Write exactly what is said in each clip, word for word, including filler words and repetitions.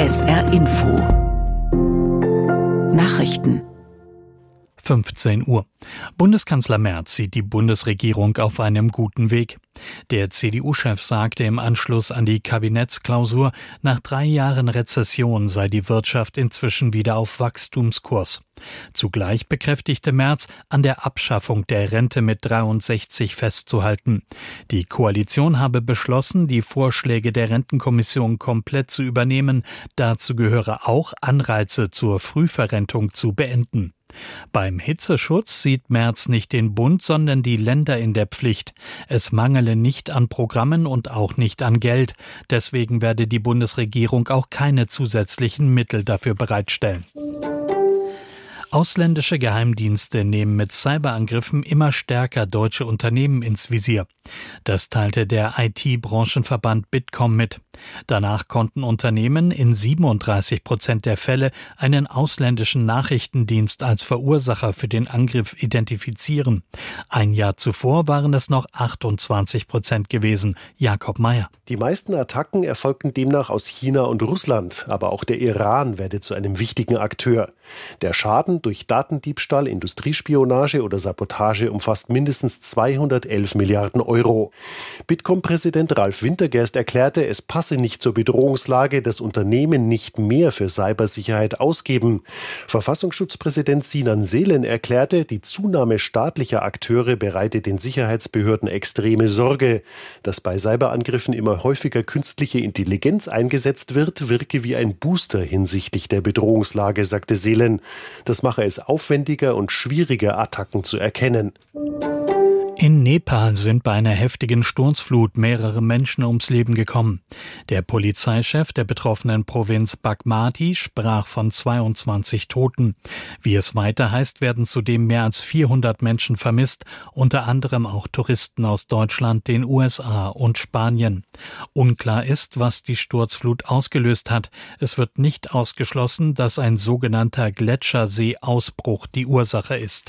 S R Info Nachrichten fünfzehn Uhr. Bundeskanzler Merz sieht die Bundesregierung auf einem guten Weg. Der C D U-Chef sagte im Anschluss an die Kabinettsklausur, nach drei Jahren Rezession sei die Wirtschaft inzwischen wieder auf Wachstumskurs. Zugleich bekräftigte Merz, an der Abschaffung der Rente mit dreiundsechzig festzuhalten. Die Koalition habe beschlossen, die Vorschläge der Rentenkommission komplett zu übernehmen. Dazu gehöre auch, Anreize zur Frühverrentung zu beenden. Beim Hitzeschutz sieht Merz nicht den Bund, sondern die Länder in der Pflicht. Es mangele nicht an Programmen und auch nicht an Geld. Deswegen werde die Bundesregierung auch keine zusätzlichen Mittel dafür bereitstellen. Ausländische Geheimdienste nehmen mit Cyberangriffen immer stärker deutsche Unternehmen ins Visier. Das teilte der I T-Branchenverband Bitkom mit. Danach konnten Unternehmen in siebenunddreißig Prozent der Fälle einen ausländischen Nachrichtendienst als Verursacher für den Angriff identifizieren. Ein Jahr zuvor waren es noch achtundzwanzig Prozent gewesen. Jakob Meyer. Die meisten Attacken erfolgten demnach aus China und Russland, aber auch der Iran werde zu einem wichtigen Akteur. Der Schaden durch Datendiebstahl, Industriespionage oder Sabotage umfasst mindestens zweihundertelf Milliarden Euro. Bitkom-Präsident Ralf Wintergerst erklärte, es passe nicht zur Bedrohungslage, dass Unternehmen nicht mehr für Cybersicherheit ausgeben. Verfassungsschutzpräsident Sinan Selen erklärte, die Zunahme staatlicher Akteure bereite den Sicherheitsbehörden extreme Sorge. Dass bei Cyberangriffen immer häufiger künstliche Intelligenz eingesetzt wird, wirke wie ein Booster hinsichtlich der Bedrohungslage, sagte Selen. Das mache es aufwendiger und schwieriger, Attacken zu erkennen. In Nepal sind bei einer heftigen Sturzflut mehrere Menschen ums Leben gekommen. Der Polizeichef der betroffenen Provinz Bagmati sprach von zweiundzwanzig Toten. Wie es weiter heißt, werden zudem mehr als vierhundert Menschen vermisst, unter anderem auch Touristen aus Deutschland, den U S A und Spanien. Unklar ist, was die Sturzflut ausgelöst hat. Es wird nicht ausgeschlossen, dass ein sogenannter Gletscherseeausbruch die Ursache ist.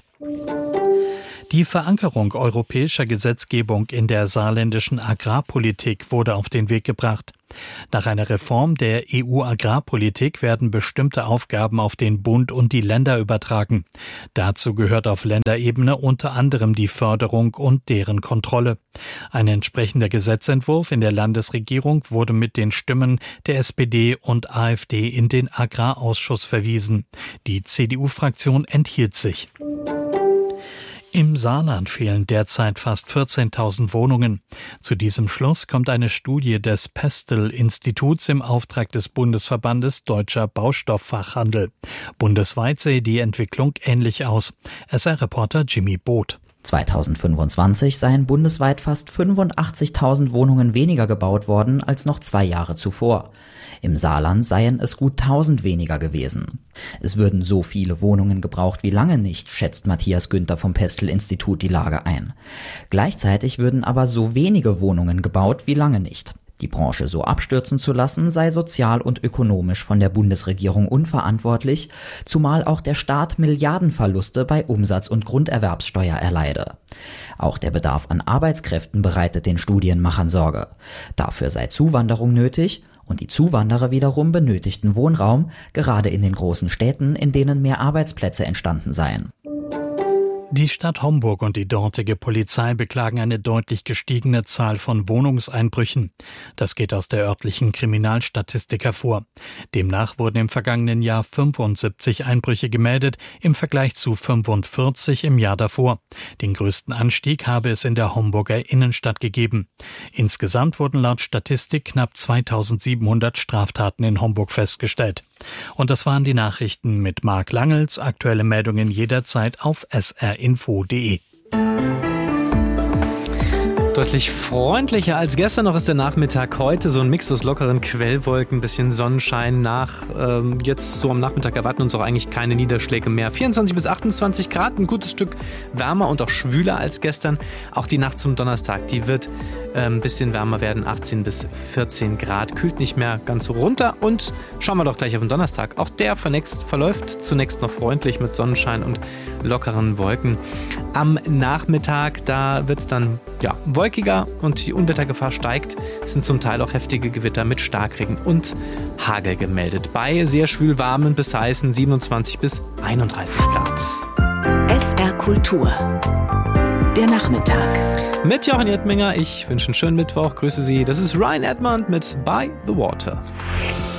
Die Verankerung europäischer Gesetzgebung in der saarländischen Agrarpolitik wurde auf den Weg gebracht. Nach einer Reform der E U-Agrarpolitik werden bestimmte Aufgaben auf den Bund und die Länder übertragen. Dazu gehört auf Länderebene unter anderem die Förderung und deren Kontrolle. Ein entsprechender Gesetzentwurf in der Landesregierung wurde mit den Stimmen der S P D und A f D in den Agrarausschuss verwiesen. Die C D U-Fraktion enthielt sich. Im Saarland fehlen derzeit fast vierzehntausend Wohnungen. Zu diesem Schluss kommt eine Studie des Pestel-Instituts im Auftrag des Bundesverbandes Deutscher Baustofffachhandel. Bundesweit sehe die Entwicklung ähnlich aus. S R-Reporter Jimmy Both. zweitausendfünfundzwanzig seien bundesweit fast fünfundachtzigtausend Wohnungen weniger gebaut worden als noch zwei Jahre zuvor. Im Saarland seien es gut tausend weniger gewesen. Es würden so viele Wohnungen gebraucht wie lange nicht, schätzt Matthias Günther vom Pestel-Institut die Lage ein. Gleichzeitig würden aber so wenige Wohnungen gebaut wie lange nicht. Die Branche so abstürzen zu lassen, sei sozial und ökonomisch von der Bundesregierung unverantwortlich, zumal auch der Staat Milliardenverluste bei Umsatz- und Grunderwerbssteuer erleide. Auch der Bedarf an Arbeitskräften bereitet den Studienmachern Sorge. Dafür sei Zuwanderung nötig und die Zuwanderer wiederum benötigten Wohnraum, gerade in den großen Städten, in denen mehr Arbeitsplätze entstanden seien. Die Stadt Homburg und die dortige Polizei beklagen eine deutlich gestiegene Zahl von Wohnungseinbrüchen. Das geht aus der örtlichen Kriminalstatistik hervor. Demnach wurden im vergangenen Jahr fünfundsiebzig Einbrüche gemeldet, im Vergleich zu fünfundvierzig im Jahr davor. Den größten Anstieg habe es in der Homburger Innenstadt gegeben. Insgesamt wurden laut Statistik knapp zweitausendsiebenhundert Straftaten in Homburg festgestellt. Und das waren die Nachrichten mit Marc Langels. Aktuelle Meldungen jederzeit auf s r info punkt d e. Deutlich freundlicher als gestern noch ist der Nachmittag heute. So ein Mix aus lockeren Quellwolken, bisschen Sonnenschein nach. Ähm, jetzt so am Nachmittag erwarten uns auch eigentlich keine Niederschläge mehr. vierundzwanzig bis achtundzwanzig Grad, ein gutes Stück wärmer und auch schwüler als gestern. Auch die Nacht zum Donnerstag, die wird Ein bisschen wärmer werden, achtzehn bis vierzehn Grad. Kühlt nicht mehr ganz so runter. Und schauen wir doch gleich auf den Donnerstag. Auch der vernext, verläuft zunächst noch freundlich mit Sonnenschein und lockeren Wolken. Am Nachmittag, da wird es dann ja, wolkiger und die Unwettergefahr steigt. Es sind zum Teil auch heftige Gewitter mit Starkregen und Hagel gemeldet. Bei sehr schwül warmen bis heißen siebenundzwanzig bis einunddreißig Grad. S R Kultur. Der Nachmittag. Mit Jochen Jettminger. Ich wünsche einen schönen Mittwoch. Grüße Sie. Das ist Ryan Edmund mit By the Water.